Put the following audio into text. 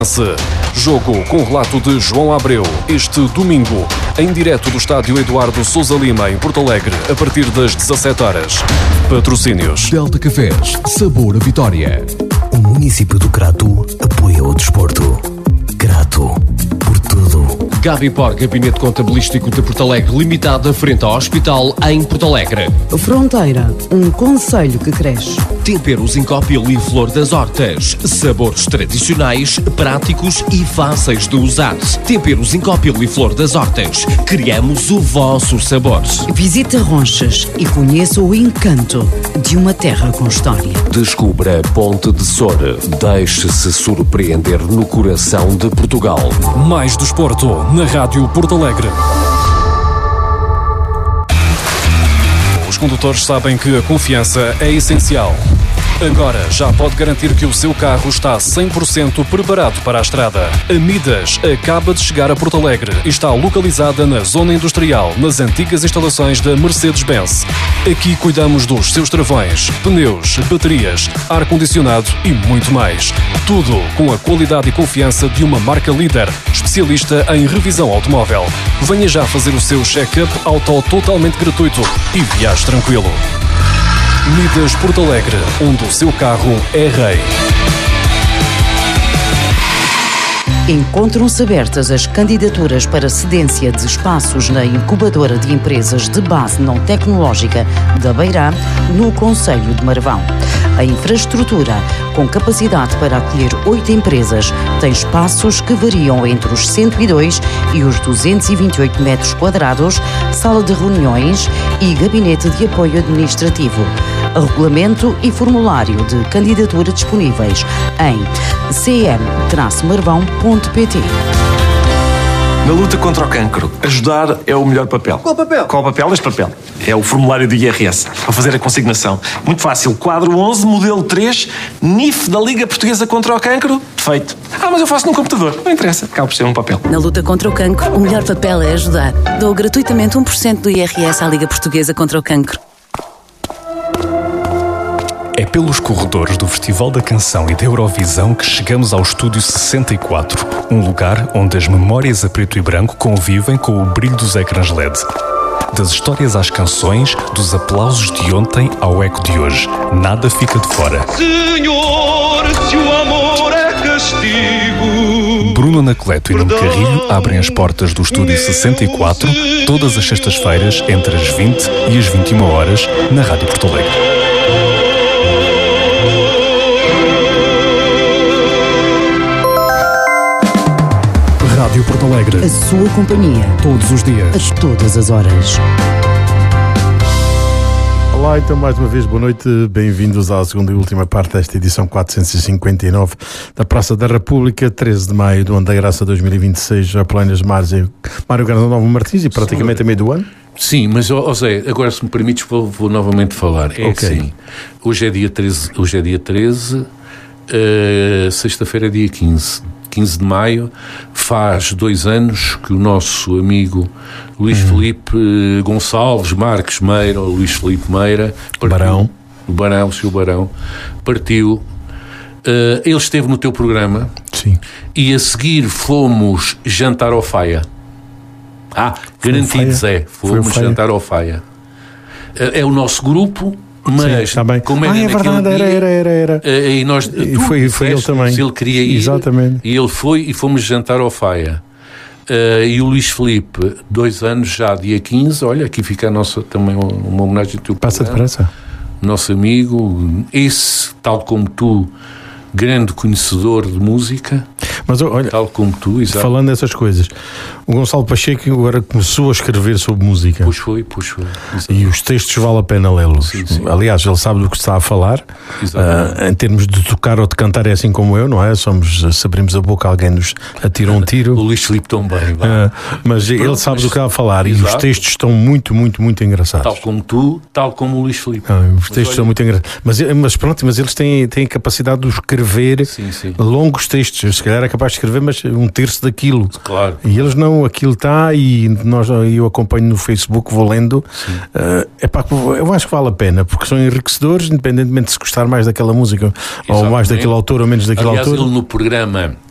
Jogo com relato de João Abreu, este domingo, em direto do estádio Eduardo Sousa Lima, em Porto Alegre, a partir das 17 horas. Patrocínios. Delta Cafés, sabor a vitória. O município do Crato apoia o desporto. Crato, por tudo. Gabipor, Gabinete Contabilístico de Porto Alegre, limitada frente ao hospital em Porto Alegre. Fronteira, um concelho que cresce. Temperos Incópil e Flor das Hortas. Sabores tradicionais, práticos e fáceis de usar. Temperos Incópil e Flor das Hortas. Criamos o vosso sabor. Visite Ronchas e conheça o encanto de uma terra com história. Descubra Ponte de Sor. Deixe-se surpreender no coração de Portugal. Mais desporto na Rádio Porto Alegre. Os condutores sabem que a confiança é essencial. Agora já pode garantir que o seu carro está 100% preparado para a estrada. A Midas acaba de chegar a Porto Alegre e está localizada na zona industrial, nas antigas instalações da Mercedes-Benz. Aqui cuidamos dos seus travões, pneus, baterias, ar-condicionado e muito mais. Tudo com a qualidade e confiança de uma marca líder, especialista em revisão automóvel. Venha já fazer o seu check-up auto totalmente gratuito e viaje tranquilo. Midas Porto Alegre, onde o seu carro é rei. Encontram-se abertas as candidaturas para cedência de espaços na incubadora de empresas de base não tecnológica da Beirã, no concelho de Marvão. A infraestrutura, com capacidade para acolher 8 empresas, tem espaços que variam entre os 102 e os 228 metros quadrados, sala de reuniões e gabinete de apoio administrativo. Regulamento e formulário de candidatura disponíveis em cm-marvão.pt. Na luta contra o cancro, ajudar é o melhor papel. Qual papel? Qual papel? Este papel. É o formulário do IRS, para fazer a consignação. Muito fácil. Quadro 11, modelo 3, NIF da Liga Portuguesa contra o Cancro. Feito. Mas eu faço num computador. Não interessa. Acaba por ser um papel. Na luta contra o cancro, o melhor papel é ajudar. Dou gratuitamente 1% do IRS à Liga Portuguesa contra o Cancro. É pelos corredores do Festival da Canção e da Eurovisão que chegamos ao Estúdio 64, um lugar onde as memórias a preto e branco convivem com o brilho dos ecrãs LED. Das histórias às canções, dos aplausos de ontem ao eco de hoje, nada fica de fora. Senhor, se o amor é castigo... Bruno Anacleto e Nuno Carrilho abrem as portas do Estúdio 64 todas as sextas-feiras entre as 20 e as 21 horas na Rádio Porto Alegre. Rádio Porto Alegre. A sua companhia. Todos os dias. A todas as horas. Olá, então mais uma vez, boa noite. Bem-vindos à segunda e última parte desta edição 459 da Praça da República, 13 de maio do ano da graça 2026. A Polónias Mário Garnão Martins e praticamente a meio do ano. Sim, mas Zé, agora se me permites vou novamente falar. É okay. Assim, hoje é dia 13, sexta-feira é dia 15 de maio, faz 2 anos que o nosso amigo Luís Filipe Gonçalves Marques Meira, ou Luís Filipe Meira, partiu, o seu Barão, partiu. Ele esteve no teu programa. Sim. E a seguir fomos jantar ao Faia. Garantido, Zé, fomos jantar ao Faia. É o nosso grupo. Mas, sim, tá bem. Como é verdade, era. E nós, foi ele também. Se ele queria ir, exatamente. E ele foi e fomos jantar ao Faia. E o Luís Filipe, 2 anos já, dia 15, olha, aqui fica a nossa, também uma homenagem ao teu Passa depressa. Nosso amigo, esse, tal como tu, grande conhecedor de música. Mas olha, tal como tu, exato. Falando dessas coisas, o Gonçalo Pacheco agora começou a escrever sobre música. Pois foi. E os textos vale a pena lê-los. Sim. Aliás, ele sabe do que está a falar. Em termos de tocar ou de cantar é assim como eu, não é? Se abrimos a boca, alguém nos atira um tiro. O Luís Filipe também. Mas ele sabe do que está a falar. Exato. E os textos estão muito, muito, muito engraçados. Tal como tu, tal como o Luís Filipe. Os textos são muito engraçados. Mas eles têm a capacidade de escrever longos textos. Se calhar é capaz de escrever, mas 1/3 daquilo. Claro. E eles não, aquilo está, e eu acompanho no Facebook, vou lendo. Eu acho que vale a pena, porque são enriquecedores, independentemente de se gostar mais daquela música. Exatamente. Ou mais daquele autor ou menos daquele autor. Ele no programa